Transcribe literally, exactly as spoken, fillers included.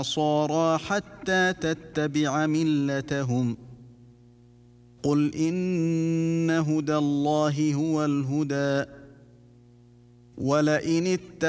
النَّصَارَىٰ حَتَّىٰ تَتَّبِعَ مِلَّتَهُمْ ۗ قُلْ إِنَّ هُدَى اللَّهِ هُوَ الْهُدَىٰ ۗ وَلَئِنِ